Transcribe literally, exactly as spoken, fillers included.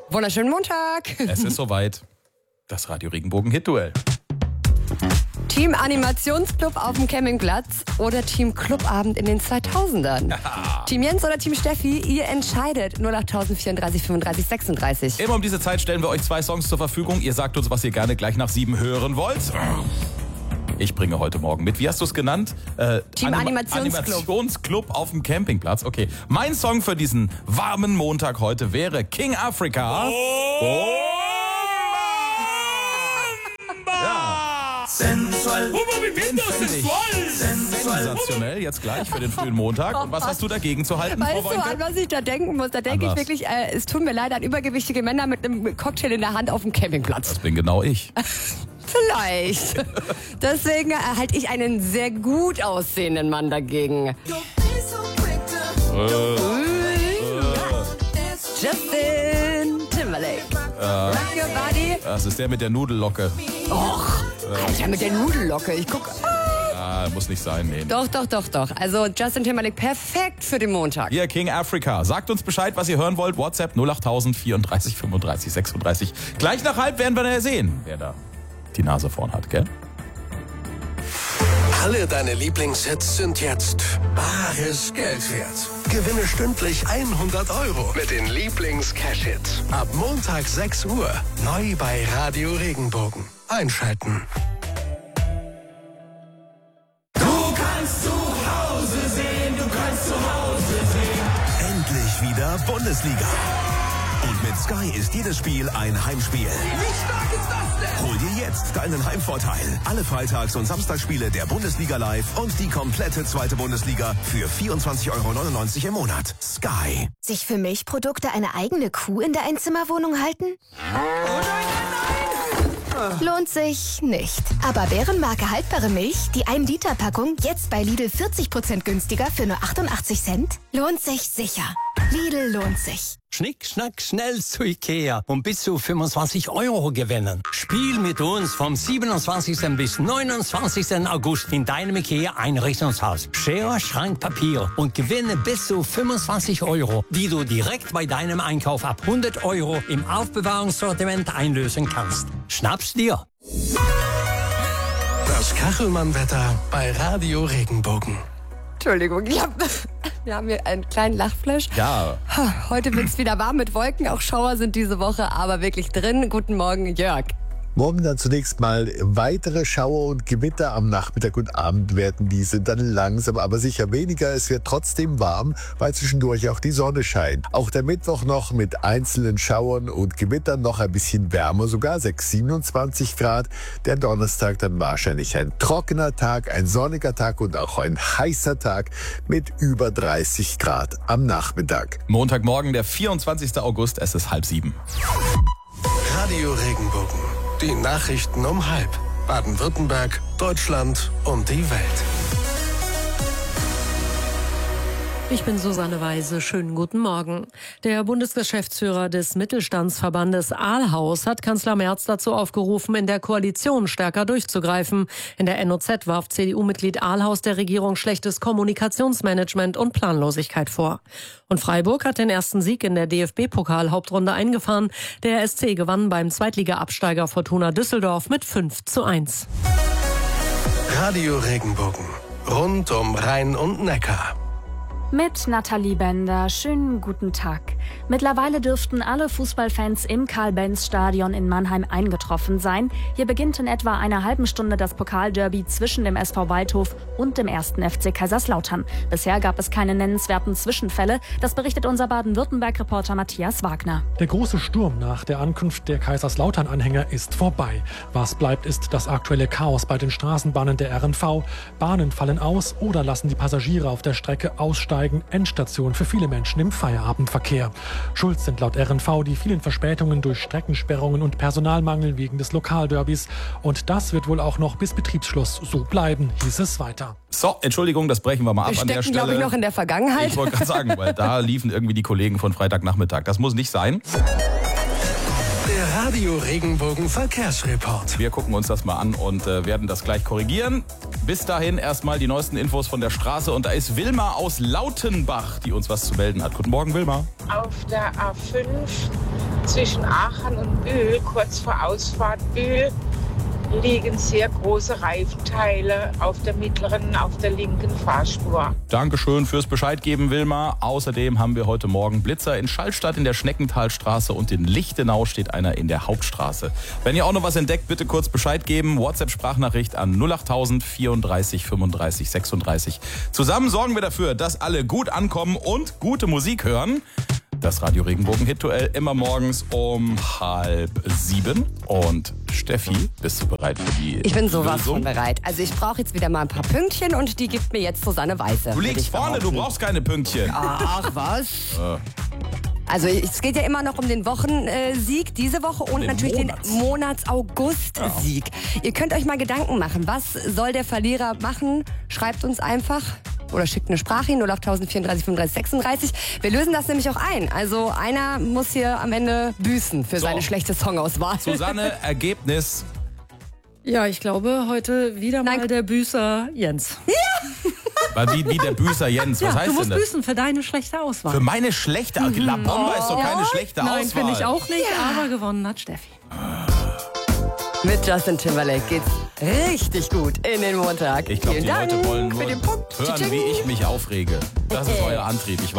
Wunderschönen Montag. Es ist soweit. Das Radio Regenbogen Hit-Duell. Team Animationsclub auf dem Campingplatz oder Team Clubabend in den zweitausendern? Ja. Team Jens oder Team Steffi? Ihr entscheidet. null acht vierunddreißig fünfunddreißig sechsunddreißig. Immer um diese Zeit stellen wir euch zwei Songs zur Verfügung. Ihr sagt uns, was ihr gerne gleich nach sieben hören wollt. Ich bringe heute Morgen mit. Wie hast du es genannt? Äh, Team Anima- Animationsclub. Animationsclub auf dem Campingplatz. Okay. Mein Song für diesen warmen Montag heute wäre King Africa. Oh. Ja. Sensual. Den fände ich sensationell jetzt gleich für den frühen Montag. Und was hast du dagegen zu halten, Weißt Frau du, Woinke? an was ich da denken muss? Da denke An ich was? wirklich, äh, es tut mir leid, an übergewichtige Männer mit einem Cocktail in der Hand auf dem Campingplatz. Das bin genau ich. Vielleicht. Deswegen äh, halte ich einen sehr gut aussehenden Mann dagegen. Justin Timberlake. Rock Your Body. Das ist der mit der Nudellocke. Och, Alter, mit der Nudellocke. Ich guck. Ah, muss nicht sein, nee. Doch, doch, doch, doch. Also Justin Timberlake, perfekt für den Montag. Hier, King Africa. Sagt uns Bescheid, was ihr hören wollt. WhatsApp null acht vierunddreißig fünfunddreißig sechsunddreißig. Gleich nach halb werden wir ja sehen, wer da die Nase vorn hat, gell? Alle deine Lieblingshits sind jetzt bares Geld wert. Gewinne stündlich hundert Euro mit den Lieblings-Cash-Hits. Ab Montag sechs Uhr. Neu bei Radio Regenbogen. Einschalten. Du kannst zu Hause sehen, du kannst zu Hause sehen. Endlich wieder Bundesliga. Und mit Sky ist jedes Spiel ein Heimspiel. Wie stark ist das denn? Hol dir jetzt deinen Heimvorteil. Alle Freitags- und Samstagsspiele der Bundesliga live und die komplette zweite Bundesliga für vierundzwanzig Euro neunundneunzig im Monat. Sky. Sich für Milchprodukte eine eigene Kuh in der Einzimmerwohnung halten? Lohnt sich nicht. Aber Bärenmarke haltbare Milch, die ein Liter Packung, jetzt bei Lidl vierzig Prozent günstiger für nur achtundachtzig Cent? Lohnt sich sicher. Lidl lohnt sich. Schnick, schnack, schnell zu Ikea und bis zu fünfundzwanzig Euro gewinnen. Spiel mit uns vom siebenundzwanzigsten bis neunundzwanzigsten August in deinem Ikea-Einrichtungshaus. Schere, Schrank, Papier und gewinne bis zu fünfundzwanzig Euro, die du direkt bei deinem Einkauf ab hundert Euro im Aufbewahrungssortiment einlösen kannst. Schnapp's dir! Das Kachelmann-Wetter bei Radio Regenbogen. Entschuldigung, ich hab, wir haben hier einen kleinen Lachflash. Ja. Heute wird es wieder warm mit Wolken. Auch Schauer sind diese Woche aber wirklich drin. Guten Morgen, Jörg. Morgen dann zunächst mal weitere Schauer und Gewitter. Am Nachmittag und Abend werden diese dann langsam, aber sicher weniger. Es wird trotzdem warm, weil zwischendurch auch die Sonne scheint. Auch der Mittwoch noch mit einzelnen Schauern und Gewittern noch ein bisschen wärmer, sogar sechs, siebenundzwanzig Grad. Der Donnerstag dann wahrscheinlich ein trockener Tag, ein sonniger Tag und auch ein heißer Tag mit über dreißig Grad am Nachmittag. Montagmorgen, der vierundzwanzigsten August, es ist halb sieben. Radio Regenbogen. Die Nachrichten um halb. Baden-Württemberg, Deutschland und die Welt. Ich bin Susanne Weise. Schönen guten Morgen. Der Bundesgeschäftsführer des Mittelstandsverbandes Ahlhaus hat Kanzler Merz dazu aufgerufen, in der Koalition stärker durchzugreifen. In der N O Z warf C D U-Mitglied Ahlhaus der Regierung schlechtes Kommunikationsmanagement und Planlosigkeit vor. Und Freiburg hat den ersten Sieg in der D F B-Pokal-Hauptrunde eingefahren. Der S C gewann beim Zweitliga-Absteiger Fortuna Düsseldorf mit fünf zu eins. Radio Regenbogen. Rund um Rhein und Neckar. Mit Nathalie Bender. Schönen guten Tag. Mittlerweile dürften alle Fußballfans im Karl-Benz-Stadion in Mannheim eingetroffen sein. Hier beginnt in etwa einer halben Stunde das Pokalderby zwischen dem S V Waldhof und dem ersten F C Kaiserslautern. Bisher gab es keine nennenswerten Zwischenfälle. Das berichtet unser Baden-Württemberg-Reporter Matthias Wagner. Der große Sturm nach der Ankunft der Kaiserslautern-Anhänger ist vorbei. Was bleibt, ist das aktuelle Chaos bei den Straßenbahnen der R N V. Bahnen fallen aus oder lassen die Passagiere auf der Strecke aussteigen. Endstation für viele Menschen im Feierabendverkehr. Schuld sind laut R N V die vielen Verspätungen durch Streckensperrungen und Personalmangel wegen des Lokalderbys. Und das wird wohl auch noch bis Betriebsschluss so bleiben, hieß es weiter. So, Entschuldigung, das brechen wir mal ab Wir an der stecken, Stelle. glaube ich, noch in der Vergangenheit. Ich wollte gerade sagen, weil da liefen irgendwie die Kollegen von Freitagnachmittag. Das muss nicht sein. Der Radio Regenbogen Verkehrsreport. Wir gucken uns das mal an und äh, werden das gleich korrigieren. Bis dahin erstmal die neuesten Infos von der Straße. Und da ist Wilma aus Lautenbach, die uns was zu melden hat. Guten Morgen, Wilma. Auf der A fünf zwischen Aachen und Bühl, kurz vor Ausfahrt Bühl, liegen sehr große Reifenteile auf der mittleren, auf der linken Fahrspur. Dankeschön fürs Bescheid geben, Wilma. Außerdem haben wir heute Morgen Blitzer in Schallstadt in der Schneckentalstraße und in Lichtenau steht einer in der Hauptstraße. Wenn ihr auch noch was entdeckt, bitte kurz Bescheid geben. WhatsApp-Sprachnachricht an null achttausend vierunddreißig fünfunddreißig sechsunddreißig. Zusammen sorgen wir dafür, dass alle gut ankommen und gute Musik hören. Das Radio Regenbogen-Hit-Duell immer morgens um halb sieben. Und Steffi, bist du bereit für die Ich bin sowas Lösung? von bereit. Also ich brauche jetzt wieder mal ein paar Pünktchen und die gibt mir jetzt Susanne Weiße. Du liegst vorne, du brauchst keine Pünktchen. Ach, was? Äh. Also es geht ja immer noch um den Wochensieg diese Woche und Den natürlich Monats. den Monats-August-Sieg. Ihr könnt euch mal Gedanken machen, was soll der Verlierer machen? Schreibt uns einfach oder schickt eine Sprache hin, null achttausend vierunddreißig fünfunddreißig sechsunddreißig. Wir lösen das nämlich auch ein. Also einer muss hier am Ende büßen für So. seine schlechte Songauswahl. Susanne, Ergebnis. Ja, ich glaube heute wieder mal Nein. der Büßer Jens. Wie, wie der Büßer Jens, was Ja, heißt du musst denn das? büßen für deine schlechte Auswahl. Für meine schlechte Auswahl? La Bomba ist doch keine schlechte Nein, Auswahl. finde ich auch nicht, aber gewonnen hat Steffi. Mit Justin Timberlake geht's richtig gut in den Montag. Ich glaube, Vielen die Dank Leute wollen für nur den Punkt. hören, Tsching. wie ich mich aufrege. Das ist euer Antrieb. Ich